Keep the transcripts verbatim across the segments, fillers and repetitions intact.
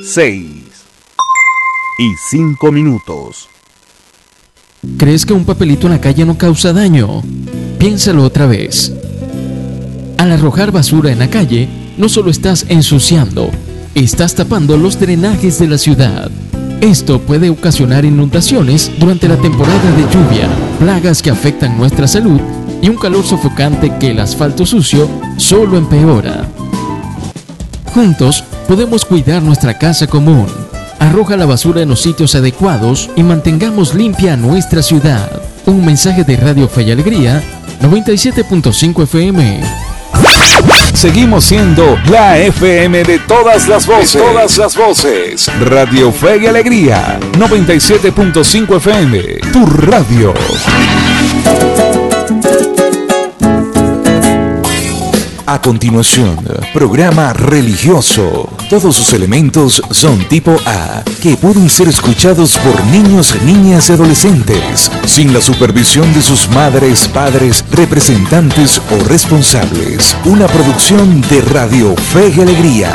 seis y cinco minutos. ¿Crees que un papelito en la calle no causa daño? Piénsalo otra vez. Al arrojar basura en la calle, no solo estás ensuciando, estás tapando los drenajes de la ciudad. Esto puede ocasionar inundaciones durante la temporada de lluvia, plagas que afectan nuestra salud y un calor sofocante que el asfalto sucio solo empeora. Juntos podemos cuidar nuestra casa común. Arroja la basura en los sitios adecuados y mantengamos limpia nuestra ciudad. Un mensaje de Radio Fe y Alegría, noventa y siete punto cinco F M. Seguimos siendo la F M de todas las voces. De todas las voces. Radio Fe y Alegría, noventa y siete punto cinco F M. Tu radio. A continuación, programa religioso. Todos sus elementos son tipo A, que pueden ser escuchados por niños, niñas y adolescentes, sin la supervisión de sus madres, padres, representantes o responsables. Una producción de Radio Fe y Alegría.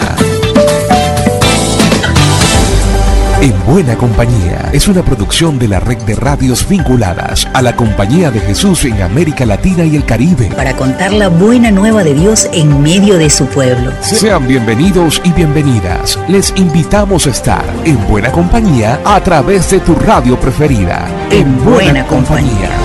En Buena Compañía es una producción de la red de radios vinculadas a la Compañía de Jesús en América Latina y el Caribe, para contar la buena nueva de Dios en medio de su pueblo. Sean bienvenidos y bienvenidas. Les invitamos a estar en Buena Compañía a través de tu radio preferida. En, en Buena, Buena Compañía. Compañía.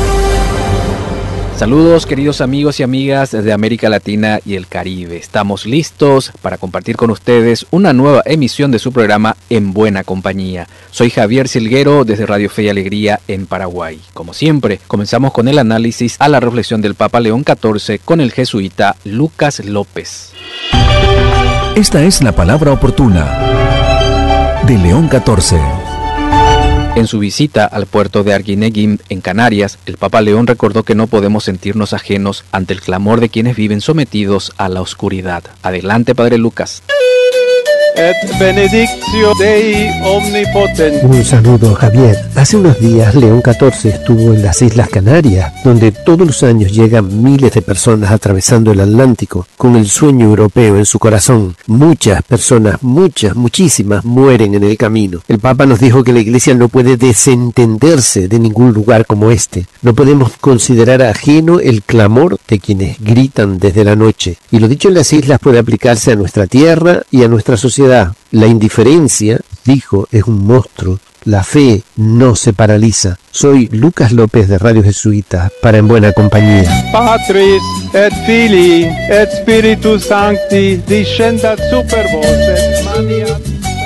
Saludos queridos amigos y amigas de América Latina y el Caribe. Estamos listos para compartir con ustedes una nueva emisión de su programa En Buena Compañía. Soy Javier Silguero desde Radio Fe y Alegría en Paraguay. Como siempre, comenzamos con el análisis a la reflexión del Papa León catorce con el jesuita Lucas López. Esta es la palabra oportuna de León catorce. En su visita al puerto de Arguineguín, en Canarias, el Papa León recordó que no podemos sentirnos ajenos ante el clamor de quienes viven sometidos a la oscuridad. Adelante, Padre Lucas. Et benedictio Dei omnipotens. Un saludo, Javier. Hace unos días León catorce estuvo en las Islas Canarias, donde todos los años llegan miles de personas atravesando el Atlántico con el sueño europeo en su corazón. Muchas personas, muchas, muchísimas, mueren en el camino. El Papa nos dijo que la Iglesia no puede desentenderse de ningún lugar como este. No podemos considerar ajeno el clamor de quienes gritan desde la noche. Y lo dicho en las islas puede aplicarse a nuestra tierra y a nuestra sociedad. La indiferencia, dijo, es un monstruo. La fe no se paraliza. Soy Lucas López de Radio Jesuita para En Buena Compañía. Patris et Filii et Spiritus Sancti descendat super vos et maniat.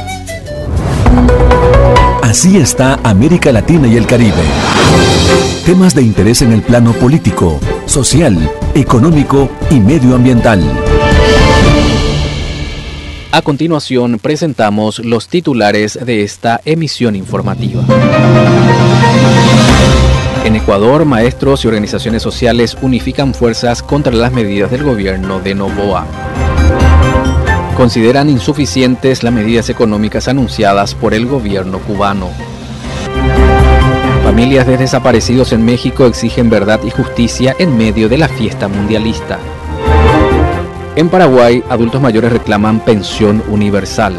Así está América Latina y el Caribe. Temas de interés en el plano político, social, económico y medioambiental. A continuación presentamos los titulares de esta emisión informativa. En Ecuador, maestros y organizaciones sociales unifican fuerzas contra las medidas del gobierno de Noboa. Consideran insuficientes las medidas económicas anunciadas por el gobierno cubano. Familias de desaparecidos en México exigen verdad y justicia en medio de la fiesta mundialista. En Paraguay, adultos mayores reclaman pensión universal.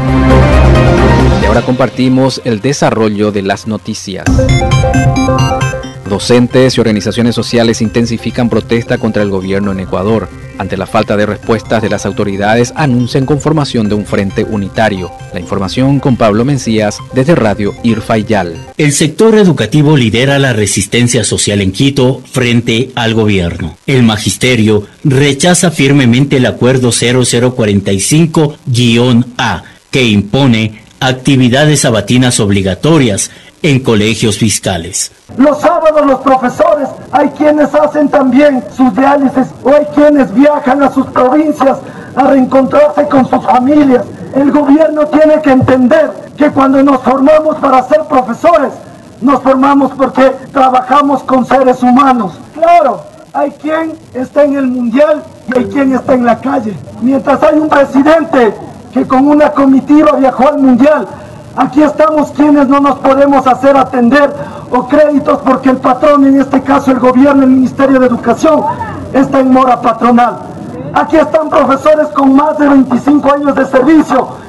Y ahora compartimos el desarrollo de las noticias. Docentes y organizaciones sociales intensifican protesta contra el gobierno en Ecuador. Ante la falta de respuestas de las autoridades, anuncian conformación de un frente unitario. La información con Pablo Mencías desde Radio Irfayal. El sector educativo lidera la resistencia social en Quito frente al gobierno. El magisterio rechaza firmemente el acuerdo cero cero cuarenta y cinco guión A, que impone actividades sabatinas obligatorias en colegios fiscales. Los sábados los profesores, hay quienes hacen también sus diálisis o hay quienes viajan a sus provincias a reencontrarse con sus familias. El gobierno tiene que entender que cuando nos formamos para ser profesores, nos formamos porque trabajamos con seres humanos. Claro, hay quien está en el mundial y hay quien está en la calle. Mientras hay un presidente que con una comitiva viajó al mundial, aquí estamos quienes no nos podemos hacer atender o créditos porque el patrón, en este caso el gobierno, el Ministerio de Educación, está en mora patronal. Aquí están profesores con más de veinticinco años de servicio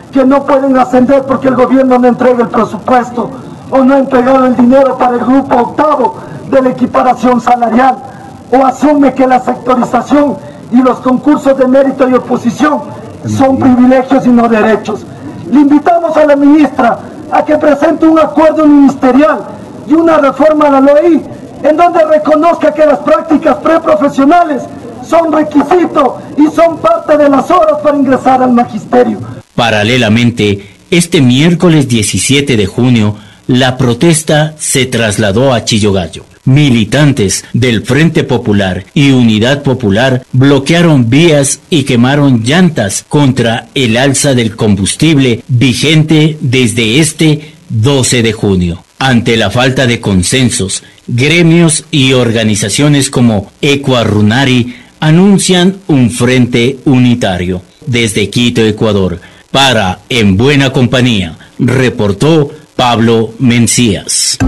que no pueden ascender porque el gobierno no entrega el presupuesto o no ha entregado el dinero para el grupo octavo de la equiparación salarial, o asume que la sectorización y los concursos de mérito y oposición son privilegios y no derechos. Le invitamos a la ministra a que presente un acuerdo ministerial y una reforma a la L O I en donde reconozca que las prácticas preprofesionales son requisito y son parte de las horas para ingresar al magisterio. Paralelamente, este miércoles diecisiete de junio, la protesta se trasladó a Chillogallo. Militantes del Frente Popular y Unidad Popular bloquearon vías y quemaron llantas contra el alza del combustible vigente desde este doce de junio. Ante la falta de consensos, gremios y organizaciones como Ecuarrunari anuncian un frente unitario. Desde Quito, Ecuador, para En Buena Compañía, reportó Pablo Mencías.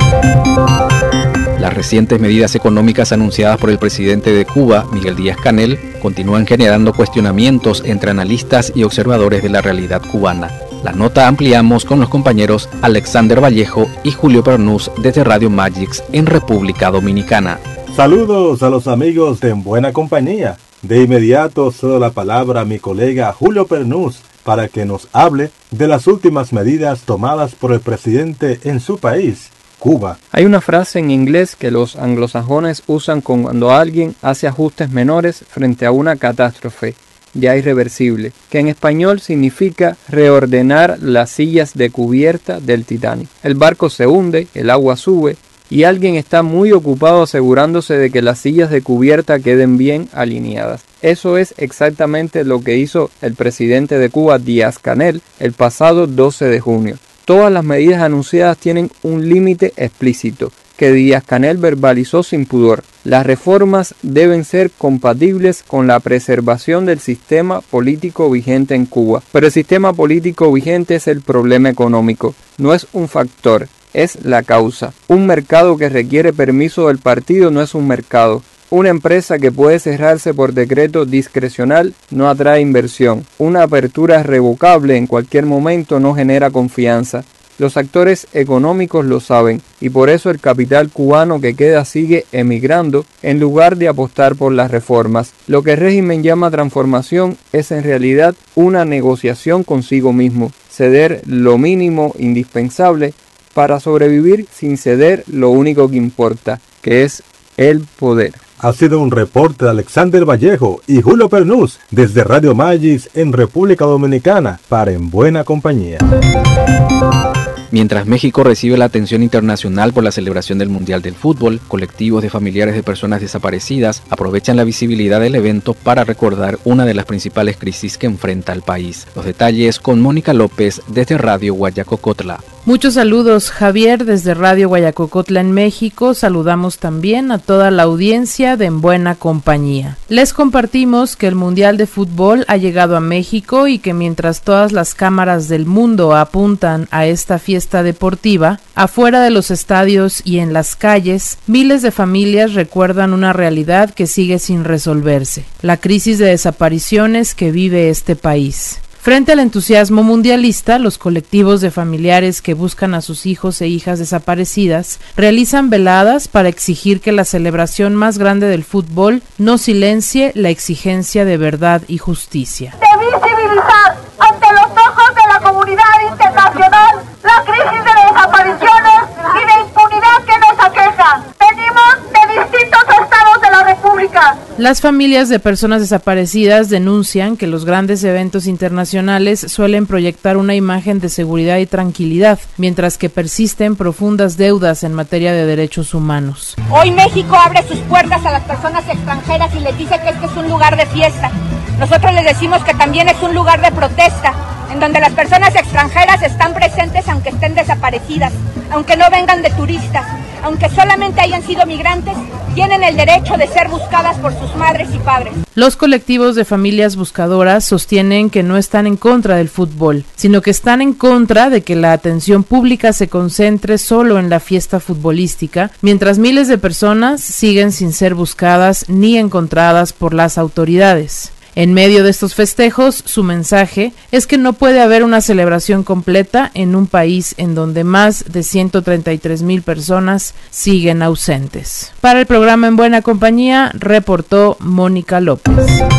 Las recientes medidas económicas anunciadas por el presidente de Cuba, Miguel Díaz-Canel, continúan generando cuestionamientos entre analistas y observadores de la realidad cubana. La nota ampliamos con los compañeros Alexander Vallejo y Julio Pernús desde Radio Magix en República Dominicana. Saludos a los amigos de En Buena Compañía. De inmediato cedo la palabra a mi colega Julio Pernús para que nos hable de las últimas medidas tomadas por el presidente en su país, Cuba. Hay una frase en inglés que los anglosajones usan cuando alguien hace ajustes menores frente a una catástrofe ya irreversible, que en español significa reordenar las sillas de cubierta del Titanic. El barco se hunde, el agua sube y alguien está muy ocupado asegurándose de que las sillas de cubierta queden bien alineadas. Eso es exactamente lo que hizo el presidente de Cuba, Díaz-Canel, el pasado doce de junio. Todas las medidas anunciadas tienen un límite explícito, que Díaz-Canel verbalizó sin pudor. Las reformas deben ser compatibles con la preservación del sistema político vigente en Cuba. Pero el sistema político vigente es el problema económico, no es un factor, es la causa. Un mercado que requiere permiso del partido no es un mercado. Una empresa que puede cerrarse por decreto discrecional no atrae inversión. Una apertura revocable en cualquier momento no genera confianza. Los actores económicos lo saben y por eso el capital cubano que queda sigue emigrando en lugar de apostar por las reformas. Lo que el régimen llama transformación es en realidad una negociación consigo mismo. Ceder lo mínimo indispensable para sobrevivir sin ceder lo único que importa, que es el poder. Ha sido un reporte de Alexander Vallejo y Julio Pernús desde Radio Magis en República Dominicana para En Buena Compañía. Mientras México recibe la atención internacional por la celebración del Mundial del Fútbol, colectivos de familiares de personas desaparecidas aprovechan la visibilidad del evento para recordar una de las principales crisis que enfrenta el país. Los detalles con Mónica López desde Radio Guayacocotla. Muchos saludos, Javier, desde Radio Guayacocotla en México. Saludamos también a toda la audiencia de En Buena Compañía. Les compartimos que el Mundial de Fútbol ha llegado a México y que mientras todas las cámaras del mundo apuntan a esta fiesta deportiva, afuera de los estadios y en las calles, miles de familias recuerdan una realidad que sigue sin resolverse: la crisis de desapariciones que vive este país. Frente al entusiasmo mundialista, los colectivos de familiares que buscan a sus hijos e hijas desaparecidas realizan veladas para exigir que la celebración más grande del fútbol no silencie la exigencia de verdad y justicia. De visibilizar ante los ojos de la comunidad internacional la crisis de desapariciones y de impunidad que nos aqueja. Venimos de distintos estados de la República. Las familias de personas desaparecidas denuncian que los grandes eventos internacionales suelen proyectar una imagen de seguridad y tranquilidad, mientras que persisten profundas deudas en materia de derechos humanos. Hoy México abre sus puertas a las personas extranjeras y les dice que este es un lugar de fiesta. Nosotros les decimos que también es un lugar de protesta, en donde las personas extranjeras están presentes aunque estén desaparecidas, aunque no vengan de turistas, aunque solamente hayan sido migrantes, tienen el derecho de ser buscadas por sus madres y padres. Los colectivos de familias buscadoras sostienen que no están en contra del fútbol, sino que están en contra de que la atención pública se concentre solo en la fiesta futbolística, mientras miles de personas siguen sin ser buscadas ni encontradas por las autoridades. En medio de estos festejos, su mensaje es que no puede haber una celebración completa en un país en donde más de ciento treinta y tres mil personas siguen ausentes. Para el programa En Buena Compañía, reportó Mónica López.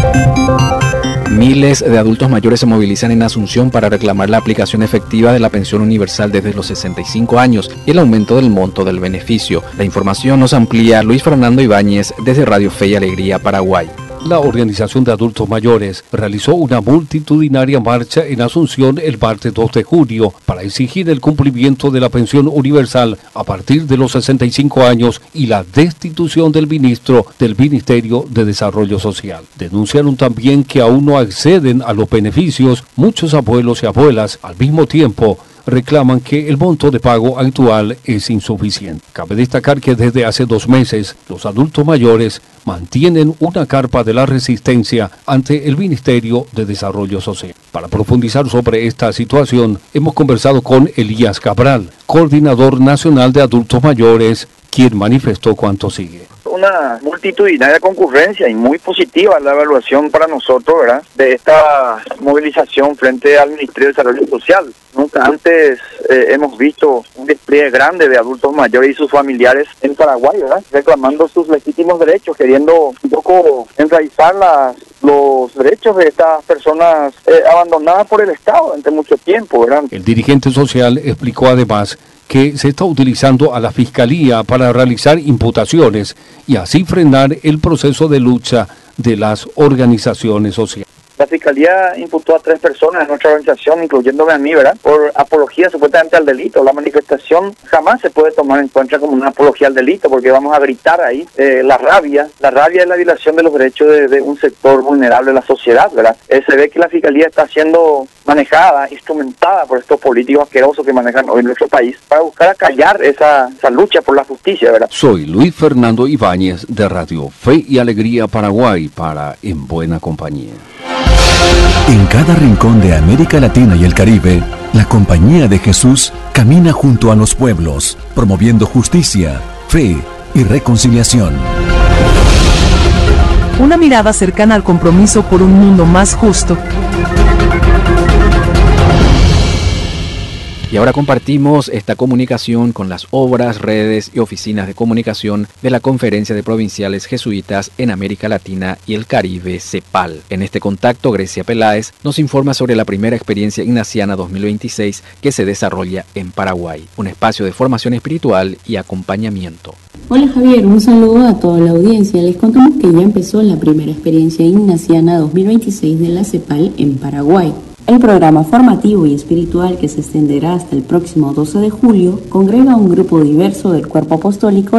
Miles de adultos mayores se movilizan en Asunción para reclamar la aplicación efectiva de la pensión universal desde los sesenta y cinco años y el aumento del monto del beneficio. La información nos amplía Luis Fernando Ibáñez desde Radio Fe y Alegría, Paraguay. La Organización de Adultos Mayores realizó una multitudinaria marcha en Asunción el martes dos de junio para exigir el cumplimiento de la pensión universal a partir de los sesenta y cinco años y la destitución del ministro del Ministerio de Desarrollo Social. Denunciaron también que aún no acceden a los beneficios muchos abuelos y abuelas. Al mismo tiempo, reclaman que el monto de pago actual es insuficiente. Cabe destacar que desde hace dos meses los adultos mayores mantienen una carpa de la resistencia ante el Ministerio de Desarrollo Social. Para profundizar sobre esta situación, hemos conversado con Elías Cabral, coordinador nacional de adultos mayores, quien manifestó cuanto sigue. Una multitudinaria concurrencia y muy positiva la evaluación para nosotros, ¿verdad?, de esta movilización frente al Ministerio de Desarrollo Social. Nunca antes eh, hemos visto un despliegue grande de adultos mayores y sus familiares en Paraguay, ¿verdad?, reclamando sus legítimos derechos, queriendo un poco enraizar las, los derechos de estas personas eh, abandonadas por el Estado durante mucho tiempo, ¿verdad? El dirigente social explicó además que se está utilizando a la Fiscalía para realizar imputaciones y así frenar el proceso de lucha de las organizaciones sociales. La Fiscalía imputó a tres personas en nuestra organización, incluyéndome a mí, ¿verdad?, por apología supuestamente al delito. La manifestación jamás se puede tomar en cuenta como una apología al delito, porque vamos a gritar ahí eh, la rabia. La rabia es la violación de los derechos de, de un sector vulnerable de la sociedad, ¿verdad? Eh, se ve que la Fiscalía está siendo manejada, instrumentada por estos políticos asquerosos que manejan hoy en nuestro país para buscar acallar esa, esa lucha por la justicia, ¿verdad? Soy Luis Fernando Ibáñez de Radio Fe y Alegría Paraguay para En Buena Compañía. En cada rincón de América Latina y el Caribe, la Compañía de Jesús camina junto a los pueblos, promoviendo justicia, fe y reconciliación. Una mirada cercana al compromiso por un mundo más justo. Y ahora compartimos esta comunicación con las obras, redes y oficinas de comunicación de la Conferencia de Provinciales Jesuitas en América Latina y el Caribe, CEPAL. En este contacto, Grecia Peláez nos informa sobre la primera experiencia ignaciana dos mil veintiséis que se desarrolla en Paraguay, un espacio de formación espiritual y acompañamiento. Hola Javier, un saludo a toda la audiencia. Les contamos que ya empezó la primera experiencia ignaciana dos mil veintiséis de la CEPAL en Paraguay. El programa formativo y espiritual, que se extenderá hasta el próximo doce de julio, congrega a un grupo diverso del cuerpo apostólico